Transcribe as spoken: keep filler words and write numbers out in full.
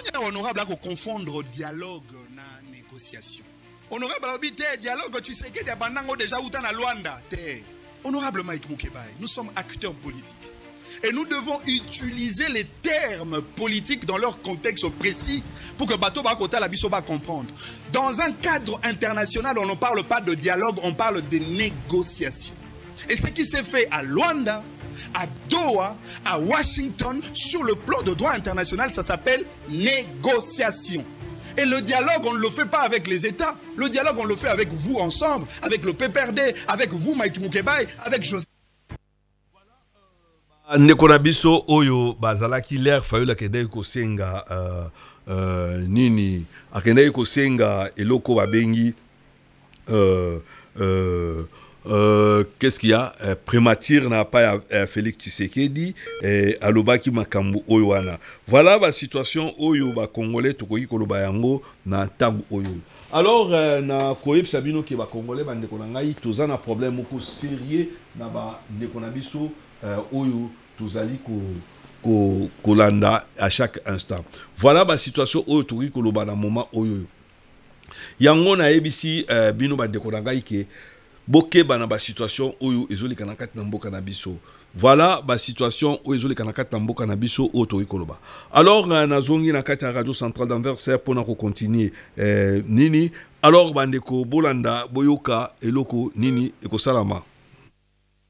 honorable a confondre dialogue na négociation. Honorable a dit dialogue tu sais que des banango déjà ou na Luanda. Honorable Mike Mukebai, nous sommes acteurs politiques. Et nous devons utiliser les termes politiques dans leur contexte précis pour que Bato Bakota la Biso va comprendre. Dans un cadre international, on ne parle pas de dialogue, on parle de négociation. Et ce qui s'est fait à Luanda, à Doha, à Washington, sur le plan de droit international, ça s'appelle négociation. Et le dialogue, on ne le fait pas avec les États. Le dialogue, on le fait avec vous ensemble, avec le P P R D, avec vous, Mike Mukebai, avec José. Nekona biso oyo bazalaki l'air fayula kende ko senga euh, euh, nini akende ko senga eloko babengi euh, euh, euh, qu'est-ce qu'il y a euh, prémature n'a pas euh, Félix Tshisekedi et alobaki makambo oyo wana. Voilà la situation oyo ba congolais tokoki koloba yango na tango oyo. Alors euh, na koyeb sabino ke ba congolais bande ko ngai tozana problème ko sérieux na ba ndekona biso euh, oyo tozali ko ko kolanda à chaque instant. Voilà la situation oyo tokoki koloba na moment oyo. Yango na ebisi euh, bino ba ndekona ngai ke boke bana ba situation oyo ezoli kana kati na mboka na biso. Voilà la situation où ils ont les canacats en boka na biso auto ikoloba. Alors na zongi na kati radio centrale d'Anvers pour na continuer eh, nini alors bandeko bolanda boyoka eloko nini eko salama.